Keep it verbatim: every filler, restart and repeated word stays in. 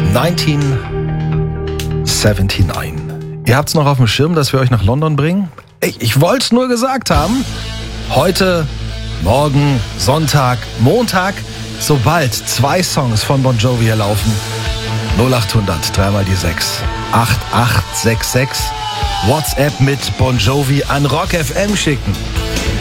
neunzehnhundertneunundsiebzig. Ihr habt's noch auf dem Schirm, dass wir euch nach London bringen? Ich, ich wollte es nur gesagt haben. Heute, morgen, Sonntag, Montag, sobald zwei Songs von Bon Jovi hier laufen. null achthundert, dreimal die sechs. acht acht sechs sechs. WhatsApp mit Bon Jovi an Rock F M schicken.